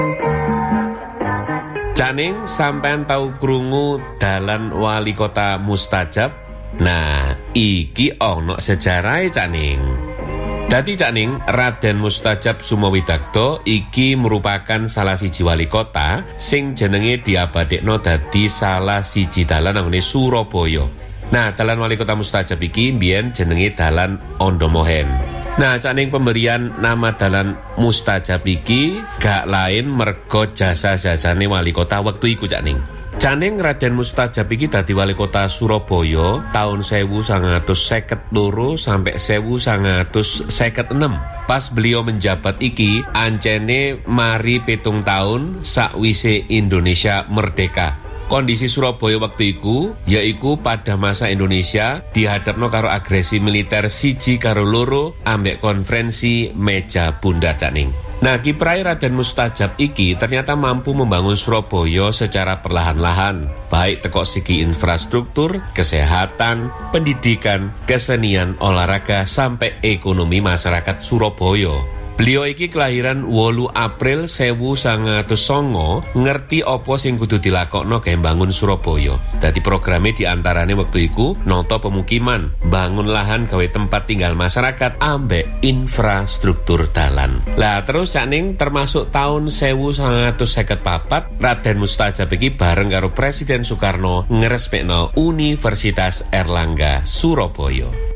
Caning sampean tau krungu dalan wali kota mustajab? Nah, iki ono sejarahe Caning. Dadi Caning, Raden Mustajab Sumawidagdo iki merupakan salah siji wali kota sing jenenge diabadekno dadi salah siji dalan nang Surabaya. Nah, dalan wali kota mustajab iki mbiyen jenenge Dalan Ondomohen. Nah, Caning, pemberian nama dalan mustajab iki gak lain mergo jasa-jasane wali kota wektu iku Caning. Caning, Raden Mustajab iki dadi wali kota Surabaya tahun 1952 sampai 1956. Pas beliau menjabat iki ancene mari 7 tahun sakwise Indonesia merdeka. Kondisi Surabaya waktu iku yaiku pada masa Indonesia dihadapno karo agresi militer siji karo loro ambek konferensi meja bundar Caning. Nah, kiprah Raden Mustajab iki ternyata mampu membangun Surabaya secara perlahan-lahan, baik teko segi infrastruktur, kesehatan, pendidikan, kesenian, olahraga, sampai ekonomi masyarakat Surabaya. Beliau iki kelahiran 8 April 1909, ngerti opo sing kudu dilakokno gawe bangun Surabaya. Dadi programe diantarane waktu iku noto pemukiman, bangun lahan gawe tempat tinggal masyarakat, ambek infrastruktur dalan. Lah terus Caning termasuk tahun 1954, Raden Mustajab iki bareng karo Presiden Soekarno ngresmekno Universitas Erlangga Surabaya.